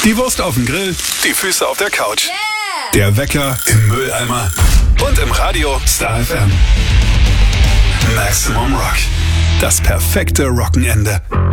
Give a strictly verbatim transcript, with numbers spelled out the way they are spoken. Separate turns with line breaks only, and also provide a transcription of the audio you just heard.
Die Wurst auf dem Grill, die Füße auf der Couch.
Yeah!
Der Wecker im Mülleimer und im Radio Star F M. Maximum Rock. Das perfekte Rockenende.